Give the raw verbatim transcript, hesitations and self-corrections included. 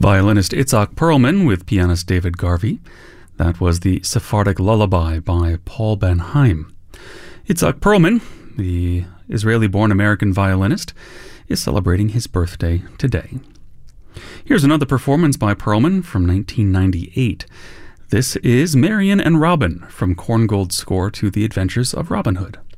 Violinist Itzhak Perlman with pianist David Garvey. That was the Sephardic Lullaby by Paul Ben Haim. Itzhak Perlman, the Israeli-born American violinist, is celebrating his birthday today. Here's another performance by Perlman from nineteen ninety-eight. This is Marian and Robin from Korngold's score to The Adventures of Robin Hood.